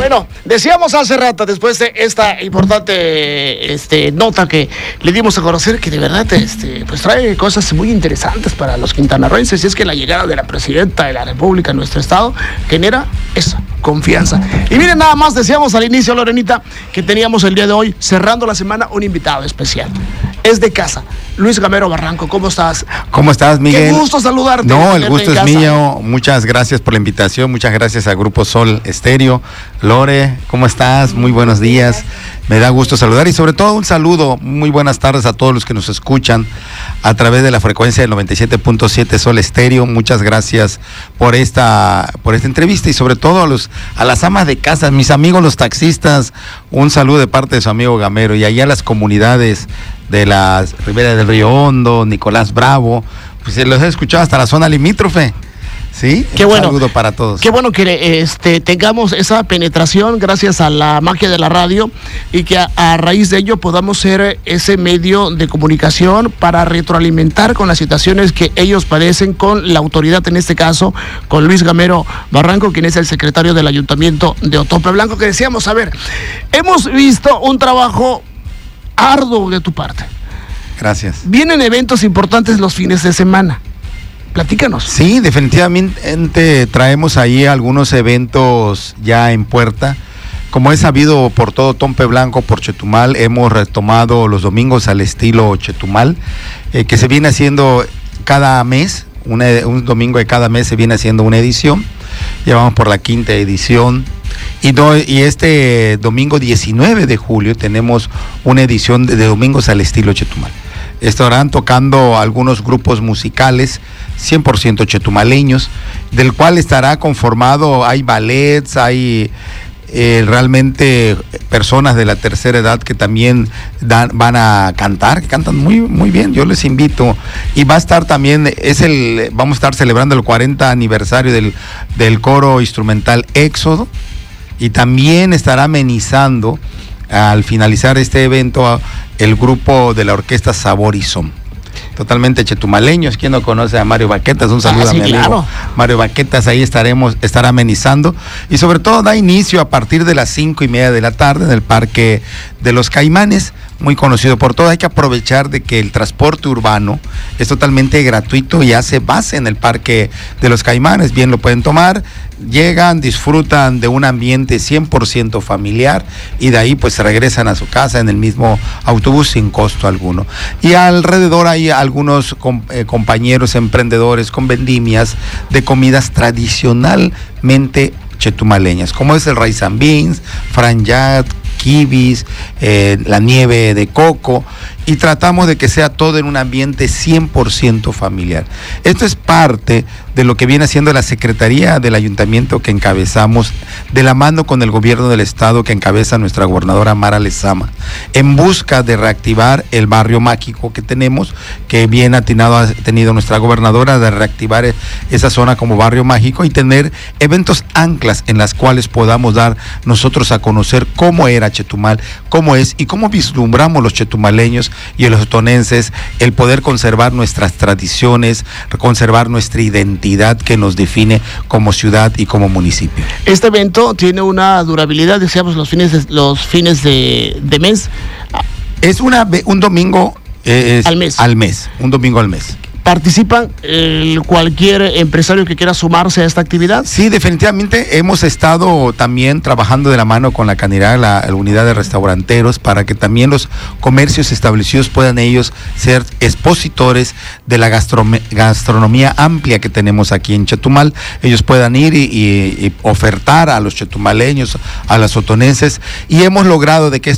Bueno, decíamos hace rato, después de esta importante nota que le dimos a conocer, que de verdad pues trae cosas muy interesantes para los quintanarroenses, y es que la llegada de la presidenta de la República en nuestro estado genera esa confianza. Y miren, nada más decíamos al inicio, Lorenita, que teníamos el día de hoy, cerrando la semana, un invitado especial. Es de casa, Luis Gamero Barranco. ¿Cómo estás? ¿Cómo estás, Miguel? Qué gusto saludarte. No, el gusto es mío. Muchas gracias por la invitación. Muchas gracias a Grupo Sol Estéreo. Lore, ¿cómo estás? Muy buenos días. Me da gusto saludar y sobre todo un saludo, muy buenas tardes a todos los que nos escuchan a través de la frecuencia del 97.7 Sol Estéreo. Muchas gracias por esta entrevista y sobre todo a las amas de casa, mis amigos los taxistas, un saludo de parte de su amigo Gamero, y allá a las comunidades de la Ribera del Río Hondo, Nicolás Bravo, pues se los he escuchado hasta la zona limítrofe. Sí, qué un bueno, saludo para todos. Qué bueno que tengamos esa penetración gracias a la magia de la radio, y que a raíz de ello podamos ser ese medio de comunicación para retroalimentar con las situaciones que ellos padecen con la autoridad, en este caso con Luis Gamero Barranco, quien es el secretario del Ayuntamiento de Otompe Blanco, que decíamos, a ver, hemos visto un trabajo arduo de tu parte. Gracias. Vienen eventos importantes los fines de semana. Platícanos. Sí, definitivamente traemos ahí algunos eventos ya en puerta. Como es sabido por todo Otompe Blanco, por Chetumal, hemos retomado los domingos al estilo Chetumal, que se viene haciendo cada mes, un domingo de cada mes se viene haciendo una edición. Ya vamos por la 5ª edición. Y este domingo 19 de julio tenemos una edición de domingos al estilo Chetumal. Estarán tocando algunos grupos musicales 100% chetumaleños, del cual estará conformado, hay ballets, hay realmente personas de la tercera edad que también van a cantar, que cantan muy, muy bien. Yo les invito, y va a estar también, vamos a estar celebrando el 40 aniversario del coro instrumental Éxodo, y también estará amenizando al finalizar este evento el grupo de la orquesta Sabor y Son. Totalmente chetumaleños. ¿Quién no conoce a Mario Baquetas? Un saludo a mi amigo Mario Baquetas. Ahí estará amenizando, y sobre todo da inicio a partir de las 5:30 de la tarde en el Parque de los Caimanes, muy conocido por todos. Hay que aprovechar de que el transporte urbano es totalmente gratuito y hace base en el Parque de los Caimanes. Bien lo pueden tomar, llegan, disfrutan de un ambiente 100% familiar, y de ahí pues regresan a su casa en el mismo autobús sin costo alguno. Y alrededor hay algunos compañeros emprendedores con vendimias de comidas tradicionalmente chetumaleñas, como es el rice and beans, franjat, kibis, la nieve de coco, y tratamos de que sea todo en un ambiente 100% familiar. Esto es parte de lo que viene haciendo la Secretaría del Ayuntamiento que encabezamos, de la mano con el gobierno del estado que encabeza nuestra gobernadora Mara Lezama, en busca de reactivar el barrio mágico que tenemos, que bien atinado ha tenido nuestra gobernadora de reactivar esa zona como barrio mágico y tener eventos anclas en las cuales podamos dar nosotros a conocer cómo era Chetumal, cómo es y cómo vislumbramos los chetumaleños y los otonenses el poder conservar nuestras tradiciones, conservar nuestra identidad que nos define como ciudad y como municipio. Este evento tiene una durabilidad, decíamos, los fines de mes. Es un domingo al mes. Un domingo al mes. ¿Participan cualquier empresario que quiera sumarse a esta actividad? Sí, definitivamente hemos estado también trabajando de la mano con la CANIRAC, la unidad de restauranteros, para que también los comercios establecidos puedan ellos ser expositores de la gastronomía amplia que tenemos aquí en Chetumal. Ellos puedan ir y ofertar a los chetumaleños, a los otonenses, y hemos logrado de que